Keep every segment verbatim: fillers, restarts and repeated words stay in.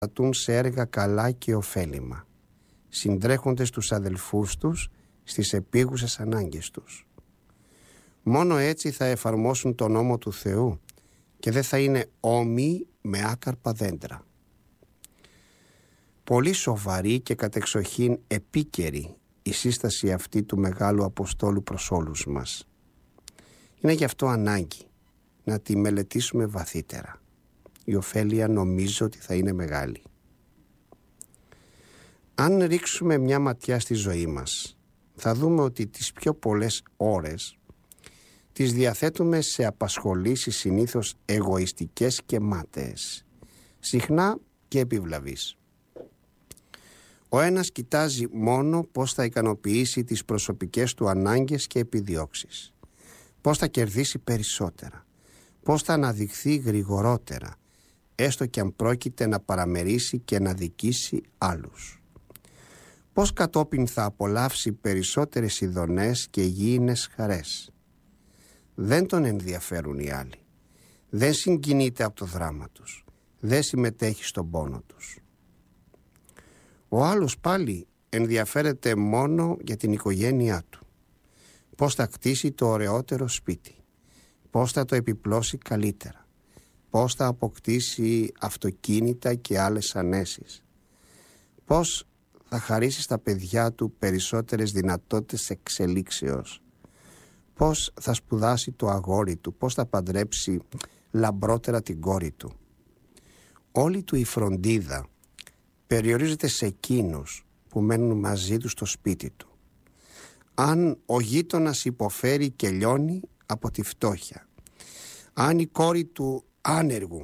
πατούν σε έργα καλά και ωφέλιμα, συντρέχοντες τους αδελφούς τους στις επίγουσες ανάγκες τους. Μόνο έτσι θα εφαρμόσουν τον νόμο του Θεού και δεν θα είναι όμοιοι με άκαρπα δέντρα. Πολύ σοβαρή και κατεξοχήν επίκαιρη η σύσταση αυτή του Μεγάλου Αποστόλου προς όλους μας. Είναι γι' αυτό ανάγκη να τη μελετήσουμε βαθύτερα. Η ωφέλεια νομίζω ότι θα είναι μεγάλη. Αν ρίξουμε μια ματιά στη ζωή μας, θα δούμε ότι τις πιο πολλές ώρες τις διαθέτουμε σε απασχολήσεις συνήθως εγωιστικές και μάταιες, συχνά και επιβλαβείς. Ο ένας κοιτάζει μόνο πώς θα ικανοποιήσει τις προσωπικές του ανάγκες και επιδιώξεις, πώς θα κερδίσει περισσότερα, πώς θα αναδειχθεί γρηγορότερα, έστω και αν πρόκειται να παραμερίσει και να δικήσει άλλους. Πώς κατόπιν θα απολαύσει περισσότερες ειδονές και γήινες χαρές. Δεν τον ενδιαφέρουν οι άλλοι. Δεν συγκινείται από το δράμα τους. Δεν συμμετέχει στον πόνο τους. Ο άλλος πάλι ενδιαφέρεται μόνο για την οικογένειά του. Πώς θα κτίσει το ωραιότερο σπίτι. Πώς θα το επιπλώσει καλύτερα. Πώς θα αποκτήσει αυτοκίνητα και άλλες ανέσεις. Πώς θα χαρίσει στα παιδιά του περισσότερες δυνατότητες εξελίξεως. Πώς θα σπουδάσει το αγόρι του. Πώς θα παντρέψει λαμπρότερα την κόρη του. Όλη του η φροντίδα περιορίζεται σε εκείνους που μένουν μαζί του στο σπίτι του. Αν ο γείτονας υποφέρει και λιώνει από τη φτώχεια, αν η κόρη του άνεργου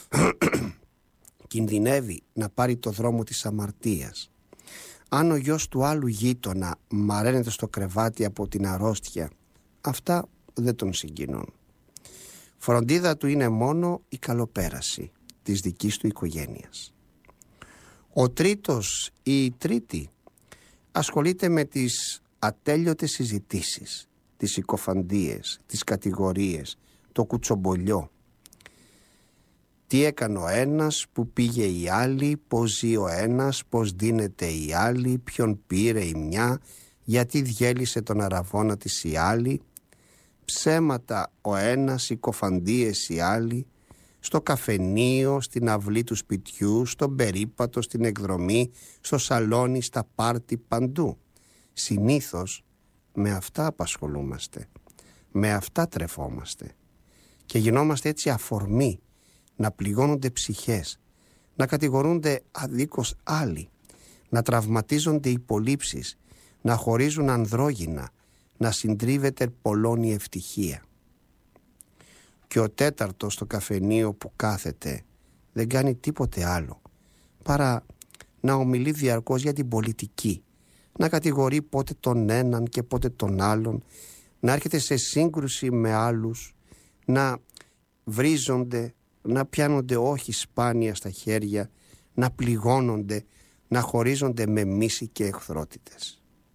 κινδυνεύει να πάρει το δρόμο της αμαρτίας, αν ο γιος του άλλου γείτονα μαραίνεται στο κρεβάτι από την αρρώστια, αυτά δεν τον συγκινούν. Φροντίδα του είναι μόνο η καλοπέραση της δικής του οικογένειας. Ο τρίτος ή η τρίτη ασχολείται με τις ατέλειωτες συζητήσεις, τις συκοφαντίες, τις κατηγορίες, το κουτσομπολιό. Τι έκανε ο ένας, που πήγε η άλλη, πώς ζει ο ένας, πώς δίνεται η άλλη, ποιον πήρε η μια, γιατί διέλυσε τον αραβώνα της η άλλη. Ψέματα ο ένας, συκοφαντίες οι άλλοι, στο καφενείο, στην αυλή του σπιτιού, στον περίπατο, στην εκδρομή, στο σαλόνι, στα πάρτι, παντού. Συνήθως με αυτά απασχολούμαστε, με αυτά τρεφόμαστε και γινόμαστε έτσι αφορμή να πληγώνονται ψυχές, να κατηγορούνται αδίκως άλλοι, να τραυματίζονται υπολείψεις, να χωρίζουν ανδρόγυνα, να συντρίβεται πολλών η ευτυχία. Και ο τέταρτος στο καφενείο που κάθεται δεν κάνει τίποτε άλλο παρά να ομιλεί διαρκώς για την πολιτική, να κατηγορεί πότε τον έναν και πότε τον άλλον, να έρχεται σε σύγκρουση με άλλους, να βρίζονται, να πιάνονται όχι σπάνια στα χέρια, να πληγώνονται, να χωρίζονται με μίση και εχθρότητες.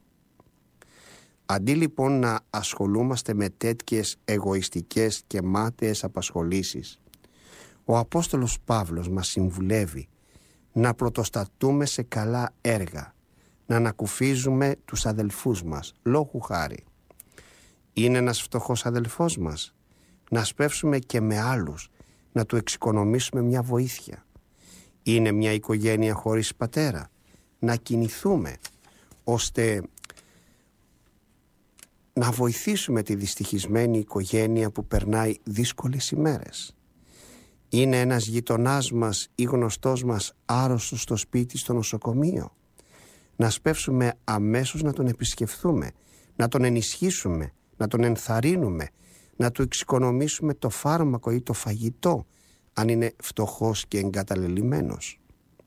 Αντί λοιπόν να ασχολούμαστε με τέτοιες εγωιστικές και μάταιες απασχολήσεις, ο Απόστολος Παύλος μας συμβουλεύει να πρωτοστατούμε σε καλά έργα, να ανακουφίζουμε τους αδελφούς μας, λόγου χάρη. Είναι ένας φτωχός αδελφός μας, να σπεύσουμε και με άλλους, να του εξοικονομήσουμε μια βοήθεια. Είναι μια οικογένεια χωρίς πατέρα, να κινηθούμε ώστε να βοηθήσουμε τη δυστυχισμένη οικογένεια που περνάει δύσκολες ημέρες. Είναι ένας γειτονάς μας ή γνωστός μας άρρωστος στο σπίτι, στο νοσοκομείο. Να σπεύσουμε αμέσως να τον επισκεφθούμε, να τον ενισχύσουμε, να τον ενθαρρύνουμε, να του εξοικονομήσουμε το φάρμακο ή το φαγητό, αν είναι φτωχός και εγκαταλελειμμένος.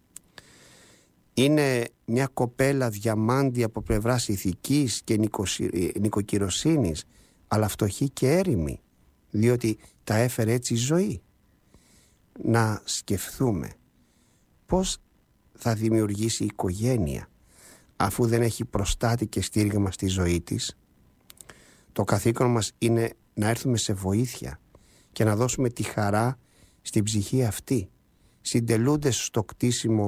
Είναι μια κοπέλα διαμάντη από πλευράς ηθικής και νοικοκυροσύνης, αλλά φτωχή και έρημη, διότι τα έφερε έτσι η ζωή. Να σκεφτούμε πώς θα δημιουργήσει η οικογένεια αφού δεν έχει προστάτη και στήριγμα στη ζωή της. Το καθήκον μας είναι να έρθουμε σε βοήθεια και να δώσουμε τη χαρά στην ψυχή αυτή, συντελούνται στο κτίσιμο